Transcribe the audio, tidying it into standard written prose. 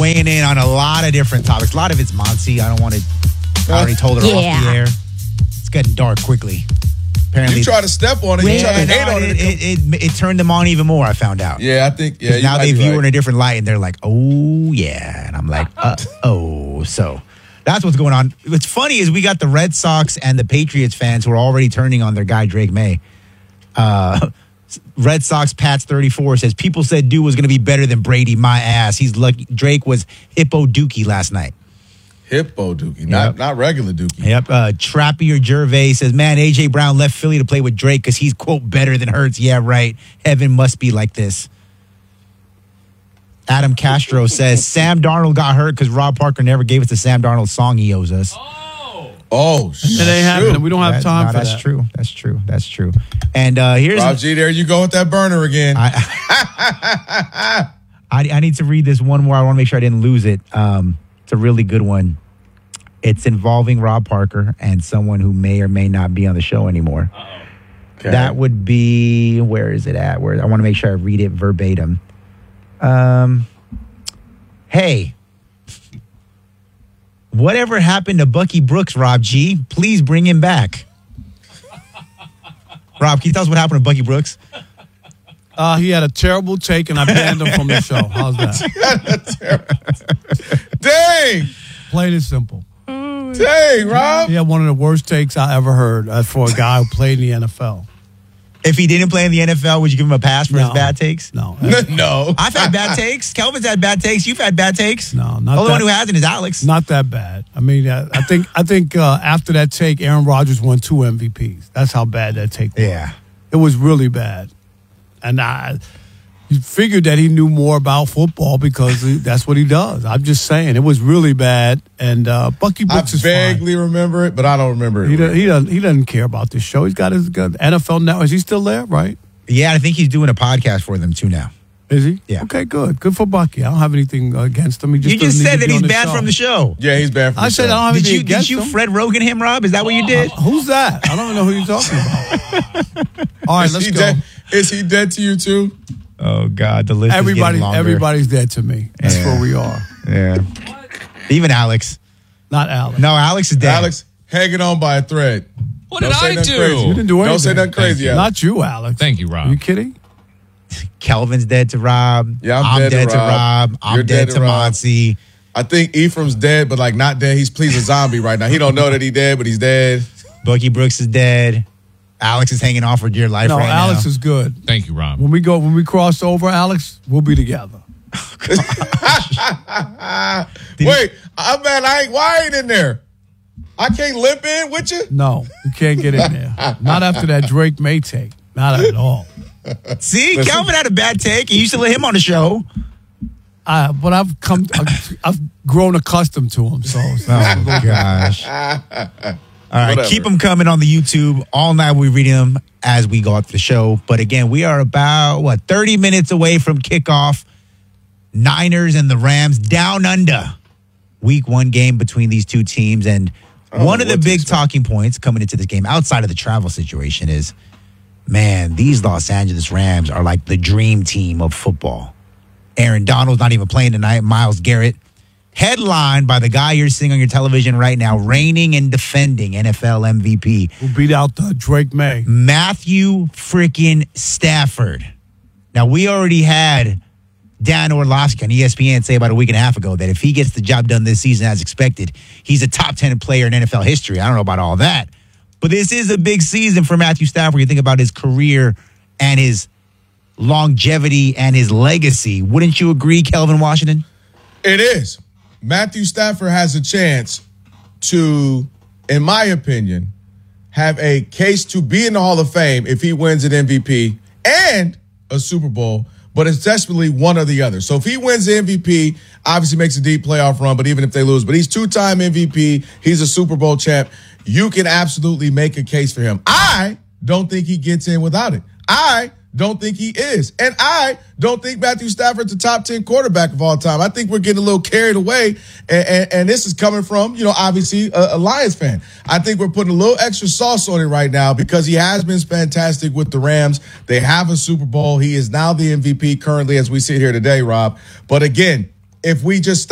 weighing in on a lot of different topics. A lot of it's Monty. I already told her off the air. It's getting dark quickly. Apparently, you try to step on it. You try to hate on it. It turned them on even more, I found out. Yeah, I think. Yeah, now they view her in a different light, and they're like, oh, yeah. And I'm like, So that's what's going on. What's funny is we got the Red Sox and the Patriots fans who are already turning on their guy, Drake May. Red Sox Pats 34 says, people said dude was going to be better than Brady. My ass. He's lucky. Drake was hippo dookie last night. Hippo dookie, not regular dookie. Yep. Trappier Gervais says, man, A.J. Brown left Philly to play with Drake because he's, quote, better than Hurts. Yeah, right. Heaven must be like this. Adam Castro says, Sam Darnold got hurt because Rob Parker never gave us the Sam Darnold song he owes us. Oh, shit. It ain't happening. We don't have time for that. That's true. And here's... Rob G, there you go with that burner again. I need to read this one more. I want to make sure I didn't lose it. It's a really good one. It's involving Rob Parker and someone who may or may not be on the show anymore. Okay. That would be... Where is it at? Where I want to make sure I read it verbatim. Hey... Whatever happened to Bucky Brooks, Rob G? Please bring him back. Rob, can you tell us what happened to Bucky Brooks? He had a terrible take, and I banned him from the show. How's that? Dang! Plain and simple. Dang, Rob. He had one of the worst takes I ever heard for a guy who played in the NFL. If he didn't play in the NFL, would you give him a pass for his bad takes? No. No. I've had bad takes. Kelvin's had bad takes. You've had bad takes. No, not the only one who hasn't is Alex. Not that bad. I mean, I think after that take, Aaron Rodgers won 2 MVPs. That's how bad that take was. Yeah. It was really bad. And you figured that he knew more about football because that's what he does. I'm just saying. It was really bad. And Bucky Brooks is fine. I vaguely remember it, but I don't remember it. He doesn't care about this show. He's got his NFL Network. Is he still there, right? Yeah, I think he's doing a podcast for them too now. Is he? Yeah. Okay, good. Good for Bucky. I don't have anything against him. You just said that he's banned from the show. Yeah, he's banned from the show. I said I don't have anything against him. Did you Fred Rogan him, Rob? Is that what you did? Who's that? I don't even know who you're talking about. All right, let's go. Is he dead to you too? Oh, God, the list is getting longer. Everybody's dead to me. That's where we are. Yeah. Even Alex. Not Alex. No, Alex is dead. Alex hanging on by a thread. What did I do? You didn't do anything. Don't say nothing crazy, Alex. Not you, Alex. Thank you, Rob. Are you kidding? Kelvin's dead to Rob. Yeah, I'm dead to Rob. I'm dead to Monty. I think Ephraim's dead, but like not dead. He's a zombie right now. He don't know that he's dead, but he's dead. Bucky Brooks is dead. Alex is hanging on for dear life right now. No, Alex is good. Thank you, Rob. When we cross over, Alex, we'll be together. Wait, I'm mad. Why ain't in there? I can't limp in with you? No, you can't get in there. Not after that Drake May take. Not at all. See, Kelvin had a bad take, and you used to let him on the show. But I've grown accustomed to him. So oh gosh! All right, Whatever. Keep them coming on the YouTube all night. We're reading them as we go up the show. But again, we are about 30 minutes away from kickoff. Niners and the Rams down under. Week 1 game between these two teams, and one of the big talking points coming into this game, outside of the travel situation, is, man, these Los Angeles Rams are like the dream team of football. Aaron Donald's not even playing tonight. Myles Garrett, headlined by the guy you're seeing on your television right now, reigning and defending NFL MVP. Who beat out Drake May. Matthew freaking Stafford. Now, we already had Dan Orlovsky on ESPN say about a week and a half ago that if he gets the job done this season as expected, he's a top 10 player in NFL history. I don't know about all that. But this is a big season for Matthew Stafford. You think about his career and his longevity and his legacy. Wouldn't you agree, Kelvin Washington? It is. Matthew Stafford has a chance to, in my opinion, have a case to be in the Hall of Fame if he wins an MVP and a Super Bowl, but it's desperately one or the other. So if he wins the MVP, obviously makes a deep playoff run, but even if they lose, but he's 2-time MVP, he's a Super Bowl champ, you can absolutely make a case for him. I don't think he gets in without it. I don't think he is. And I don't think Matthew Stafford's a top 10 quarterback of all time. I think we're getting a little carried away. And this is coming from, obviously a Lions fan. I think we're putting a little extra sauce on it right now because he has been fantastic with the Rams. They have a Super Bowl. He is now the MVP currently as we sit here today, Rob. But again, if we just stop